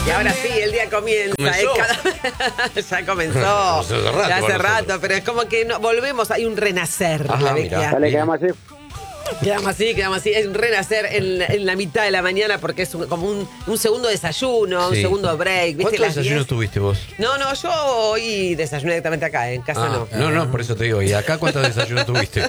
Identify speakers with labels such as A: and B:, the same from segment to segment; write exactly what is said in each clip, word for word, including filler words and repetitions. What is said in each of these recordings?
A: Y ahora sí, el día comienza.
B: ¿Comenzó?
A: ¿eh? Cada... ya comenzó.
B: Hace rato,
A: ya hace
B: con
A: rato,
B: nosotros.
A: pero es como que no, volvemos, hay un renacer.
B: Ajá,
A: la
B: mirá.
A: vecchia.
C: Dale, quedamos así.
A: Quedamos así, quedamos así. Es un renacer en, en la mitad de la mañana porque es un- como un, un segundo desayuno, un
B: Sí.
A: segundo break. ¿Viste?
B: ¿Cuántos
A: Las
B: desayunos
A: diez.
B: tuviste vos?
A: No, no, yo hoy desayuné directamente acá, en casa
B: Ah,
A: no.
B: no, no, por eso te digo. ¿Y acá cuántos desayunos tuviste?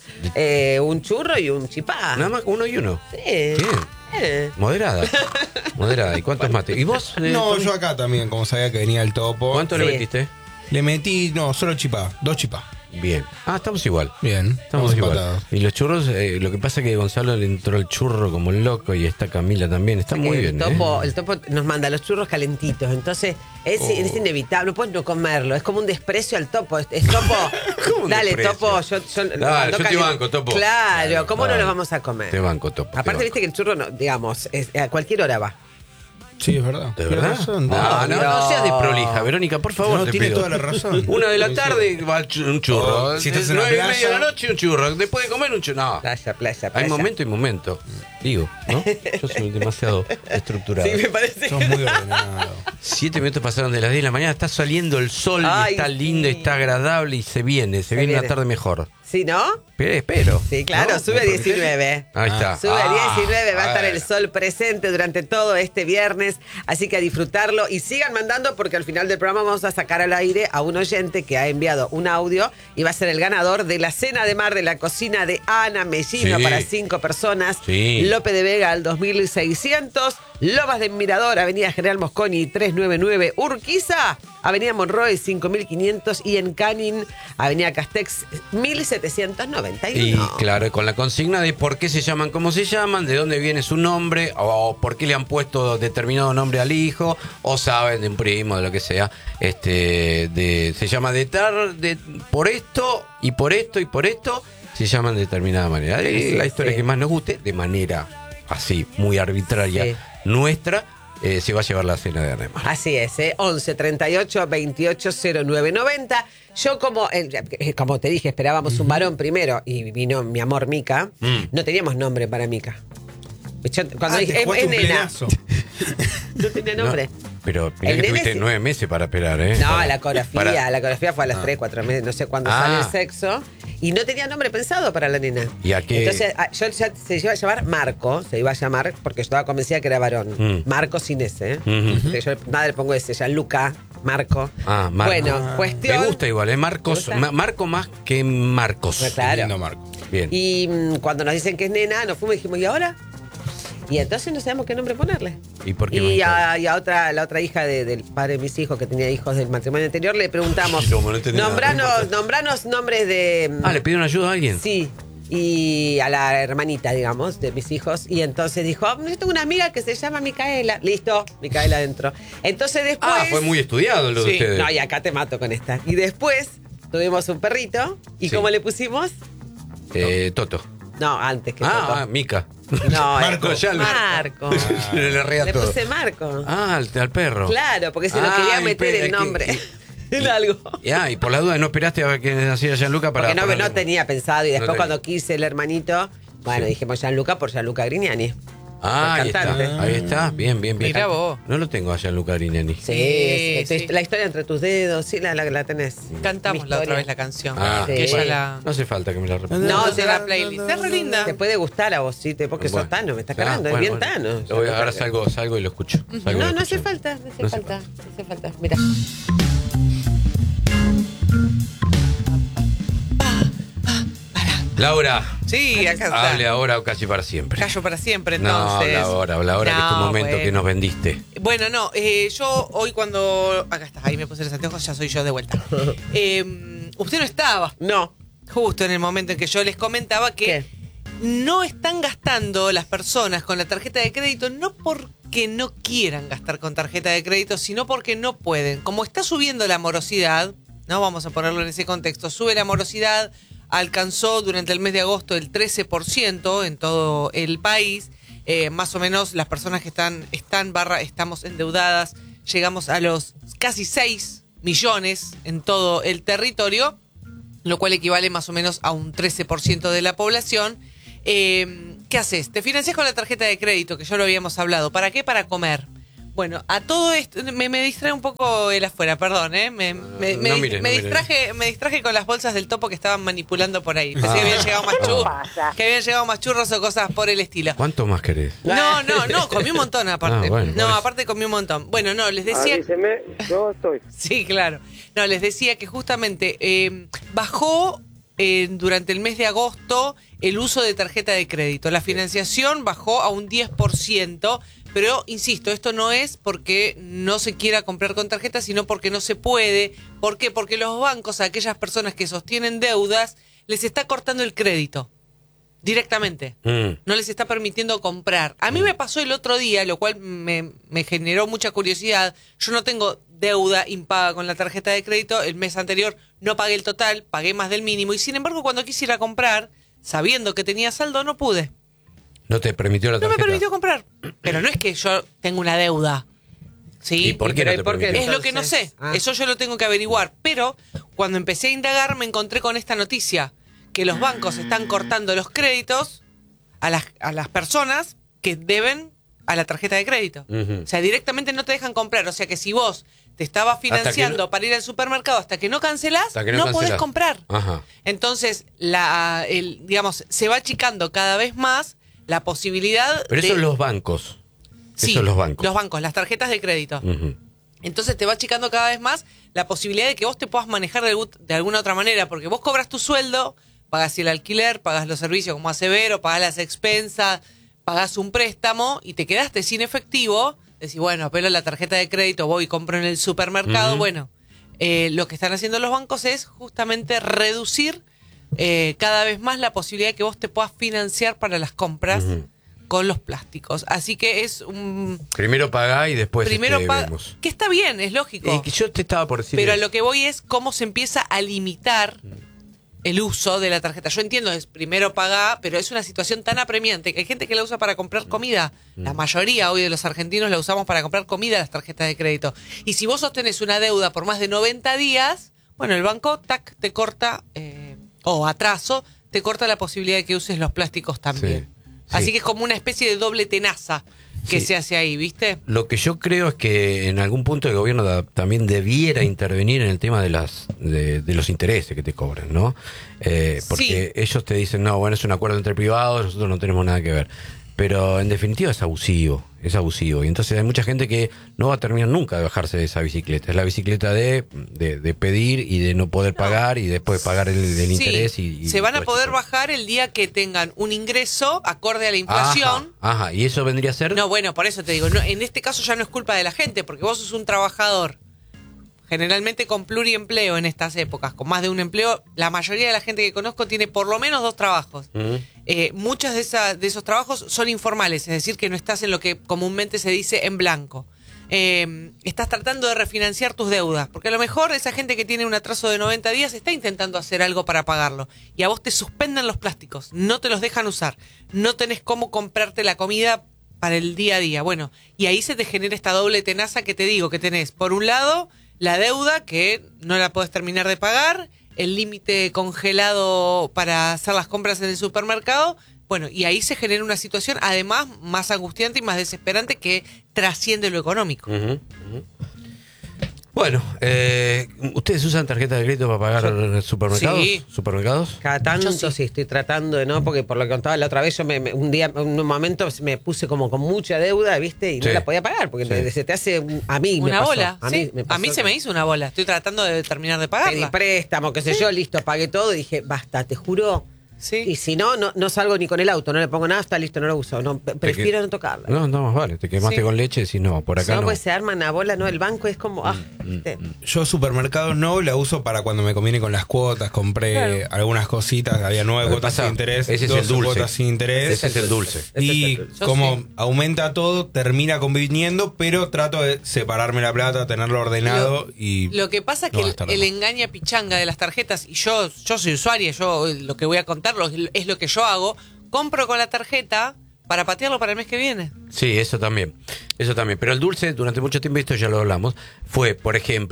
A: Eh, un churro y un chipá.
B: Nada más uno y uno.
A: Sí.
B: Bien.
A: Eh.
B: Moderada. Moderada. ¿Y cuántos mates? ¿Y vos? eh,
D: No,
B: Tommy?
D: yo acá también, como sabía que venía el topo.
B: ¿Cuánto le
A: Sí.
B: metiste?
D: Le metí, no, solo chipá, dos chipá.
B: Bien. Ah, estamos igual.
D: Bien,
B: Estamos igual.
D: empatados.
B: Y los churros, eh, lo que pasa es que Gonzalo le entró el churro como loco y está Camila también. Está muy
A: el
B: bien.
A: Topo,
B: ¿eh?
A: el topo nos manda los churros calentitos, entonces es,
B: Oh.
A: es inevitable, no puedes no comerlo, es como un desprecio al topo. Es, es topo,
B: ¿Cómo un
A: dale
B: desprecio?
A: topo, yo, yo,
B: Dale,
A: no
B: yo te
A: caliento.
B: banco, Topo.
A: Claro,
B: Claro,
A: ¿cómo no
B: dale.
A: lo vamos a comer?
B: Te banco, Topo. te
A: Aparte,
B: banco.
A: viste que el churro, no, digamos, es- a cualquier hora va.
D: Sí, es verdad.
B: ¿De
D: Tiene
B: verdad?
D: razón.
B: No, no, no,
A: No.
B: seas desprolija, Verónica, por favor.
D: No,
B: te
D: tiene
B: pido.
D: toda la razón.
B: Una de la
D: Sí,
B: tarde va el chu- un churro.
D: Oh, si estás
B: Es
D: en la
B: nueve y
D: playa.
B: media de la noche un churro. Después de comer un churro. No.
A: Playa, playa,
B: Hay
A: playa.
B: momento y momento. Digo, ¿no? Yo soy demasiado estructurado.
A: Sí, me parece.
D: Sos muy ordenado.
B: Siete minutos pasaron de las diez de la mañana. Está saliendo el sol
A: Ay,
B: y está lindo,
A: sí.
B: está agradable y se viene. Se,
A: Se
B: viene,
A: viene.
B: una tarde mejor.
A: ¿Sí, no?
B: Pero espero.
A: Sí, claro,
B: ¿No?
A: sube
B: ¿Me
A: a
B: permitís?
A: diecinueve.
B: Ahí está.
A: Sube a
B: Ah,
A: diecinueve, va a estar
B: bueno.
A: el sol presente durante todo este viernes, así que a disfrutarlo y sigan mandando porque al final del programa vamos a sacar al aire a un oyente que ha enviado un audio y va a ser el ganador de la cena de mar de la cocina de Ana Mellino
B: Sí.
A: para cinco personas.
B: Sí.
A: Lope de Vega al dos mil seiscientos, Lomas de Mirador, Avenida General Mosconi trescientos noventa y nueve, Urquiza, Avenida Monroy cinco mil quinientos y en Canin, Avenida Castex mil setecientos noventa y
B: Y
A: uno.
B: claro, con la consigna de por qué se llaman como se llaman, de dónde viene su nombre, o por qué le han puesto determinado nombre al hijo, o saben de un primo, de lo que sea, este, de, se llama de tal, de por esto, y por esto, y por esto, se llaman de determinada manera. Y
A: Sí,
B: la historia
A: sí.
B: que más nos guste, de manera así, muy arbitraria,
A: Sí.
B: nuestra, eh, se va a llevar la cena de Arnemar.
A: Así es, ¿eh? once treinta y ocho veintiocho cero nueve noventa. Yo como, eh, como te dije, esperábamos un varón primero y vino mi amor Mica.
B: Mm.
A: No teníamos nombre para Mica. Yo, cuando
D: Ah,
A: dije,
D: te
A: es,
D: jugaste
A: es
D: un
A: nena,
D: plenazo.
A: no tenía nombre.
B: No, pero mirá
A: El
B: que
A: nene
B: tuviste
A: sí.
B: nueve meses para esperar, ¿eh?
A: No,
B: Para-
A: la coreografía,
B: para-
A: la coreografía fue a las tres, cuatro meses, no sé cuándo
B: Ah.
A: sale el sexo. Y no tenía nombre pensado para la nena.
B: ¿Y a qué?
A: Entonces, a- yo ya se iba a llamar Marco, se iba a llamar, porque yo estaba convencida que era varón.
B: Mm.
A: Marco sin ese, ¿eh?
B: Ujú.
A: Yo nada le pongo ese, ya Luca, Marco.
B: Ah, Marco.
A: Bueno, cuestión.
B: Me gusta igual, ¿eh? Marcos,
A: ¿Te gusta?
B: Ma- Marco más que Marcos.
A: Pues claro.
D: Lindo Marco.
B: Bien.
A: Y mm, cuando nos dicen que es nena, nos fuimos y dijimos, ¿y ahora? Y entonces no sabemos qué nombre ponerle.
B: ¿Y por qué
A: Y
B: no
A: a, y a otra, la otra hija de- del padre de mis hijos, que tenía hijos del matrimonio anterior, le preguntamos,
B: Como no tenía nada, no
A: nombranos,
B: importa.
A: nombranos nombres de... mm,
B: Ah, ¿le pidieron ayuda a alguien?
A: Sí, y a la hermanita, digamos, de mis hijos. Y entonces dijo, "Ah, yo tengo una amiga que se llama Micaela. Listo, Micaela adentro. Entonces después...
B: Ah, fue muy estudiado lo de
A: Sí,
B: ustedes.
A: no, y acá te mato con esta. Y después tuvimos un perrito. ¿Y
B: Sí.
A: cómo le pusimos?
B: Eh, Toto.
A: No, antes que
B: Ah,
A: Toto.
B: ah, Mica.
A: No,
D: Marco,
A: eh,
B: ya lo-
A: Marco.
B: Le, le rea
A: Le
B: todo.
A: puse Marco.
B: Ah, al, al perro.
A: Claro, porque se lo
B: Ay,
A: quería meter
B: pero
A: el
B: que-
A: nombre
B: que-
A: en algo.
B: Ya, y por la duda no esperaste a ver que naciera Gianluca para.
A: Porque no,
B: ponerle-
A: no tenía pensado. Y después
B: tenía.
A: cuando quise el hermanito, bueno,
B: Sí.
A: dijimos Gianluca por Gianluca Grignani.
B: Ah, ahí
A: el
B: está.
A: cantante.
B: Ahí está. Bien, bien, bien.
E: Mirá vos.
B: No lo tengo a Gianluca Grignani.
A: Sí,
E: Sí,
A: es- es-
E: sí.
A: la historia entre tus dedos, sí, la, la, la tenés.
E: Cantamos
A: Mi
E: la otra
A: historia.
E: vez la canción.
B: Ah,
A: Sí.
E: Que ella
B: bueno,
E: la.
B: no hace falta que me la repita.
A: No,
E: No,
A: te
E: de
A: va-
E: la playlist. Es re linda.
A: Te puede gustar a vos, sí, te, porque
B: Bueno.
A: sos Tano, me está
B: Ah,
A: cargando,
B: bueno,
A: es bien
B: bueno.
A: Tano.
B: Lo voy a- ahora salgo, salgo y lo escucho. Salgo y
A: No,
B: lo
A: no hace
B: escucho.
A: falta, no hace
B: No hace
A: falta, no hace falta. Mira.
B: Laura,
E: Sí, acá está.
B: hable ahora o casi para siempre.
E: Callo para siempre,
B: No,
E: entonces.
B: habla ahora, habla ahora, que es tu
E: No,
B: momento
E: bueno.
B: que nos vendiste.
E: Bueno, no, eh, yo hoy cuando... Acá está, ahí me puse los anteojos, ya soy yo de vuelta. Eh, usted no estaba
A: No.
E: justo en el momento en que yo les comentaba que
A: ¿Qué?
E: no están gastando las personas con la tarjeta de crédito, no porque no quieran gastar con tarjeta de crédito, sino porque no pueden. Como está subiendo la morosidad, no vamos a ponerlo en ese contexto, sube la morosidad, alcanzó durante el mes de agosto el trece por ciento en todo el país. Eh, más o menos las personas que están, están barra, estamos endeudadas, llegamos a los casi seis millones en todo el territorio, lo cual equivale más o menos a un trece por ciento de la población. Eh, ¿Qué haces? Te financias con la tarjeta de crédito, que ya lo habíamos hablado. ¿Para qué? Para comer. Bueno, a todo esto, me, me distrae un poco el afuera, perdón, ¿eh? Me, me,
B: No
E: me,
B: mire,
E: me
B: no mire.
E: distraje, me distraje con las bolsas del Topo que estaban manipulando por ahí. Pensé
B: Ah.
E: que habían llegado más churros,
C: pasa?
E: que habían llegado más churros o cosas por el estilo.
B: ¿Cuánto más querés?
E: No, no, no, comí un montón aparte.
B: Ah, bueno,
E: no,
B: por eso.
E: aparte comí un montón. Bueno, no, les decía...
C: Avíseme, yo estoy.
E: Sí, claro. No, les decía que justamente eh, bajó eh, durante el mes de agosto el uso de tarjeta de crédito. La financiación bajó a un diez por ciento, pero insisto, esto no es porque no se quiera comprar con tarjeta, sino porque no se puede. ¿Por qué? Porque los bancos, a aquellas personas que sostienen deudas, les está cortando el crédito directamente.
B: Mm.
E: No les está permitiendo comprar. A mí me pasó el otro día, lo cual me, me generó mucha curiosidad. Yo no tengo deuda impaga con la tarjeta de crédito. El mes anterior no pagué el total, pagué más del mínimo. Y sin embargo, cuando quisiera comprar, sabiendo que tenía saldo, no pude.
B: ¿No te permitió la
E: No me
B: tarjeta?
E: permitió comprar. Pero no es que yo tengo una deuda. ¿Sí?
B: ¿Y por qué
A: Pero,
B: no
A: ¿y
B: te
A: por qué
B: permitió?
E: Es lo que no sé.
A: Ah.
E: Eso yo lo tengo que averiguar. Pero cuando empecé a indagar me encontré con esta noticia. Que los bancos están cortando los créditos a las, a las personas que deben a la tarjeta de crédito.
B: Ujú.
E: O sea, directamente no te dejan comprar. O sea que si vos te estabas financiando
B: no-
E: para ir al supermercado hasta que no cancelás,
B: Hasta que no
E: no, podés
B: cancelás.
E: comprar.
B: Ajá.
E: Entonces, la, el, digamos, se va achicando cada vez más la posibilidad
B: Pero
E: de...
B: eso los bancos.
E: Sí,
B: Eso los bancos.
E: Los bancos, las tarjetas de crédito.
B: Ujú.
E: Entonces te va achicando cada vez más la posibilidad de que vos te puedas manejar de, algún- de alguna otra manera, porque vos cobras tu sueldo, pagas el alquiler, pagas los servicios como asevero, pagas las expensas, pagas un préstamo y te quedaste sin efectivo. Decís, bueno, apelo a la tarjeta de crédito, voy y compro en el supermercado.
B: Ujú.
E: Bueno, eh, lo que están haciendo los bancos es justamente reducir eh, cada vez más la posibilidad de que vos te puedas financiar para las compras
B: Ujú.
E: con los plásticos. Así que es un...
B: Primero pagá y después
E: Primero
B: este,
E: pa-
B: vemos.
E: que está bien, es lógico.
B: Eh, que yo te estaba por decir
E: Pero a
B: eso.
E: lo que voy es cómo se empieza a limitar el uso de la tarjeta. Yo entiendo, es primero pagar, pero es una situación tan apremiante que hay gente que la usa para comprar comida. La mayoría hoy de los argentinos la usamos para comprar comida, las tarjetas de crédito. Y si vos sostenés una deuda por más de noventa días, bueno, el banco, tac, te corta, eh, o atraso, te corta la posibilidad de que uses los plásticos también.
B: Sí, sí.
E: Así que es como una especie de doble tenaza que
B: Sí.
E: se hace ahí, ¿viste?
B: Lo que yo creo es que en algún punto el gobierno da- también debiera intervenir en el tema de las de, de los intereses que te cobran, ¿no? Eh, porque ellos te dicen, no, bueno, es un acuerdo entre privados, nosotros no tenemos nada que ver. Pero en definitiva es abusivo, es abusivo. Y entonces hay mucha gente que no va a terminar nunca de bajarse de esa bicicleta. Es la bicicleta de, de, de pedir y de no poder pagar y después pagar el, el
E: Sí,
B: interés. Y, y
E: se van a
B: todo
E: poder
B: esto.
E: bajar el día que tengan un ingreso acorde a la inflación.
B: Ajá, ajá, y eso vendría a ser...
E: No, bueno, por eso te digo, no, en este caso ya no es culpa de la gente, porque vos sos un trabajador, generalmente con pluriempleo en estas épocas, con más de un empleo. La mayoría de la gente que conozco tiene por lo menos dos trabajos.
B: Ujú.
E: Eh, muchos de, esa- de esos trabajos son informales, es decir, que no estás en lo que comúnmente se dice en blanco. Eh, estás tratando de refinanciar tus deudas, porque a lo mejor esa gente que tiene un atraso de noventa días está intentando hacer algo para pagarlo, y a vos te suspenden los plásticos, no te los dejan usar, no tenés cómo comprarte la comida para el día a día. Bueno, y ahí se te genera esta doble tenaza que te digo, que tenés, por un lado, la deuda que no la podés terminar de pagar, el límite congelado para hacer las compras en el supermercado. Bueno, y ahí se genera una situación además más angustiante y más desesperante que trasciende lo económico.
B: Ujú, ujú. Bueno, eh, ¿ustedes usan tarjeta de crédito para pagar supermercados?
E: Sí.
B: ¿Supermercados?
A: Cada tanto
E: Yo sí.
A: sí. estoy tratando de no, porque por lo que contaba la otra vez, yo me, me- un día, en un momento me puse como con mucha deuda, ¿viste? Y
B: Sí.
A: no la podía pagar, porque
B: Sí.
A: te- se te hace, un- a mí me
E: Una
A: pasó,
E: bola.
A: A
E: sí.
A: mí, me
E: a
A: pasó
E: mí se
A: que
E: me hizo una bola. Estoy tratando de terminar de
A: Pedí
E: pagarla.
A: préstamo, qué sé yo, listo, pagué todo y dije, basta, te juro.
E: Sí.
A: Y si no, no, no salgo ni con el auto, no le pongo nada, está listo, no lo uso. No, pre- prefiero
B: que-
A: no tocarla.
B: No, no más vale. Te quemaste
E: Sí.
B: con leche y no, por
A: Si
B: acá
A: no,
B: no.
A: pues se arma una bola, no, el banco es como, ah,
B: Mm,
A: ¿viste?
D: Yo supermercado no la uso para cuando me conviene con las cuotas. Compré
E: Claro.
D: algunas cositas, había nueve
B: Lo que
D: cuotas
B: pasa,
D: sin interés,
B: ese es
D: doce
B: el dulce.
D: cuotas sin interés.
B: Ese es el dulce.
A: Ese es
D: Y
A: el dulce.
E: Yo
D: como
E: sí.
D: aumenta todo, termina conviniendo, pero trato de separarme la plata, tenerlo ordenado y...
E: Lo que pasa es
D: no
E: que el,
D: gastarla
E: el
D: más.
E: engaña pichanga de las tarjetas, y yo yo soy usuaria, yo lo que voy a contar lo- es lo que yo hago, compro con la tarjeta para patearlo para el mes que viene.
B: Sí, eso también. Eso también. Pero el dulce, durante mucho tiempo, esto ya lo hablamos, fue, por ejemplo,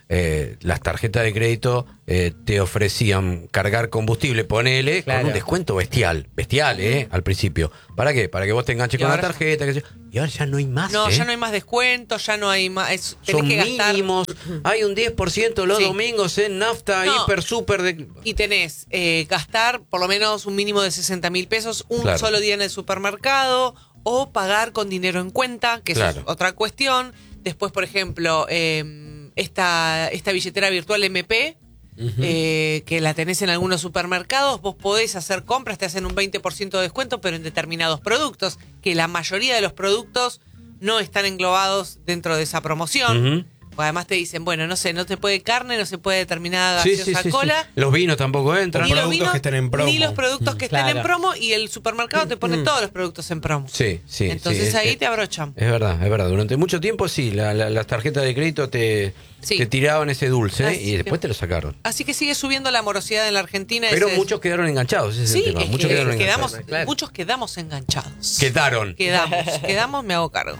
B: eh, las tarjetas de crédito eh, te ofrecían cargar combustible, ponele,
A: Claro.
B: con un descuento bestial, bestial, ¿eh? Al principio. ¿Para qué? Para que vos te enganches
E: Y
B: con la
E: ahora-
B: tarjeta. Que sé yo. Y ahora ya no hay más,
E: No,
B: ¿eh?
E: ya no hay más descuentos, ya no hay más. Es, tenés
B: Son
E: que gastar.
B: mínimos. Hay un diez por ciento los
E: Sí.
B: domingos en nafta,
E: No.
B: hiper, super. De...
E: Y tenés eh, gastar por lo menos un mínimo de sesenta mil pesos un
B: Claro.
E: solo día en el supermercado o pagar con dinero en cuenta, que
B: Claro.
E: eso es otra cuestión. Después, por ejemplo, eh, esta, esta billetera virtual M P, eh, que la tenés en algunos supermercados, vos podés hacer compras, te hacen un veinte por ciento de descuento, pero en determinados productos, que la mayoría de los productos no están englobados dentro de esa promoción.
B: Ujú.
E: Pues además te dicen, bueno, no sé, no se puede carne, no se puede determinada
B: Sí,
E: gaseosa
B: sí, sí,
E: cola.
B: sí. Los vinos tampoco entran.
E: Ni los
D: productos
E: vinos,
D: que estén en promo.
E: Ni los productos que estén
A: Claro.
E: en promo y el supermercado te pone todos los productos en promo.
B: Sí, sí.
E: Entonces
B: sí, es-
E: ahí
B: es-
E: te abrochan.
B: Es verdad, es verdad. Durante mucho tiempo sí, la- la- las tarjetas de crédito te,
E: Sí.
B: te tiraban ese dulce
E: Así
B: y
E: que-
B: después te lo sacaron.
E: Así que sigue subiendo la morosidad en la Argentina.
B: Pero
E: ese es-
B: muchos quedaron enganchados, ese es
E: Sí,
B: el tema.
E: es
B: Muchos
E: que
B: quedaron
E: quedamos,
B: enganchados.
A: Claro.
E: muchos quedamos enganchados.
B: Quedaron.
E: Quedamos, quedamos, me hago cargo.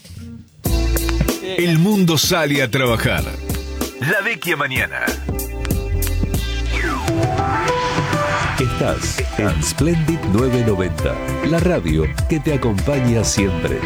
C: El mundo sale a trabajar. La Vecchia Mañana.
F: Estás en Splendid novecientos noventa, la radio que te acompaña siempre.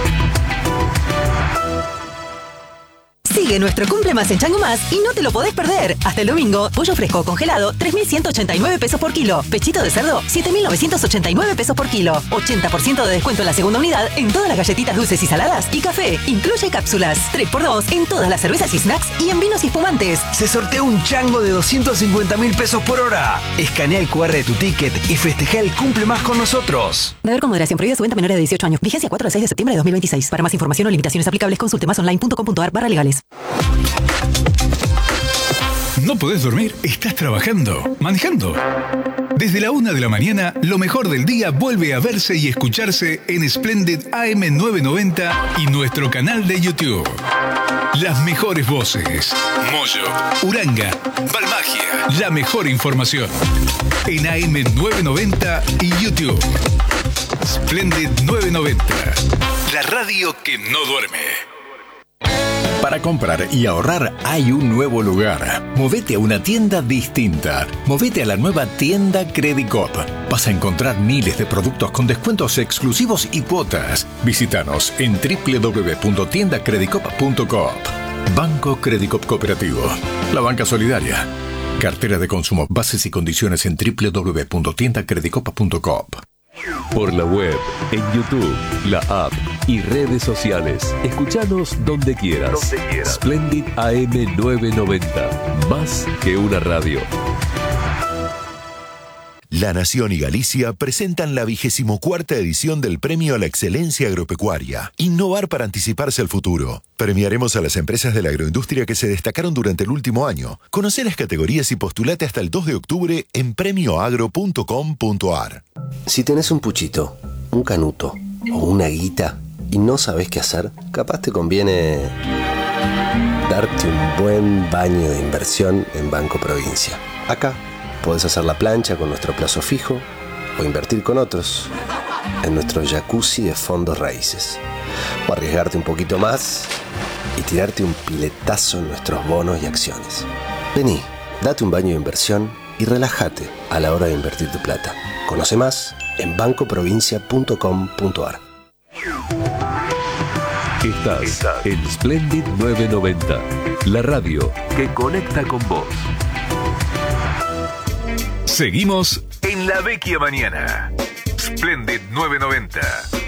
G: Sigue nuestro cumple más en Chango Más y no te lo podés perder. Hasta el domingo, pollo fresco congelado, tres mil ciento ochenta y nueve pesos por kilo. Pechito de cerdo, siete mil novecientos ochenta y nueve pesos por kilo. ochenta por ciento de descuento en la segunda unidad en todas las galletitas dulces y saladas y café. Incluye cápsulas. tres por dos en todas las cervezas y snacks y en vinos y espumantes.
H: Se sortea un chango de doscientos cincuenta mil pesos por hora. Escanea el cu erre de tu ticket y festeja el cumple más con nosotros.
G: Beber con moderación, prohibida su venta a menores de dieciocho años. Vigencia cuatro al seis de septiembre de dos mil veintiséis. Para más información o limitaciones aplicables, consulte más online punto com punto ar barra legales.
C: ¿No podés dormir? ¿Estás trabajando? ¿Manejando? Desde la una de la mañana, lo mejor del día vuelve a verse y escucharse en Splendid A M novecientos noventa y nuestro canal de YouTube. Las mejores voces. Moyo, Uranga, Balmagia. La mejor información. En A M novecientos noventa y YouTube. Splendid novecientos noventa. La radio que no duerme.
I: Para comprar y ahorrar hay un nuevo lugar. Movete a una tienda distinta. Movete a la nueva tienda Credicop. Vas a encontrar miles de productos con descuentos exclusivos y cuotas. Visítanos en doble u doble u doble u punto tienda credicop punto coop. Banco Credicop Cooperativo. La banca solidaria. Cartera de consumo. Bases y condiciones en doble u doble u doble u punto tienda credicop punto coop.
F: Por la web, en YouTube, la app y redes sociales. Escuchanos donde quieras.
C: Donde quieras.
F: Splendid A M novecientos noventa. Más que una radio.
J: La Nación y Galicia presentan la vigésimo cuarta edición del Premio a la Excelencia Agropecuaria. Innovar para anticiparse al futuro. Premiaremos a las empresas de la agroindustria que se destacaron durante el último año. Conoce las categorías y postulate hasta el dos de octubre en premio agro punto com punto ar.
K: Si tenés un puchito, un canuto o una guita y no sabés qué hacer, capaz te conviene darte un buen baño de inversión en Banco Provincia. Acá podés hacer la plancha con nuestro plazo fijo o invertir con otros en nuestro jacuzzi de fondos raíces. O arriesgarte un poquito más y tirarte un piletazo en nuestros bonos y acciones. Vení, date un baño de inversión y relájate a la hora de invertir tu plata. Conoce más en banco provincia punto com punto ar.
F: Estás en Splendid novecientos noventa, la radio que conecta con vos.
C: Seguimos en La Vecchia Mañana. Splendid novecientos noventa.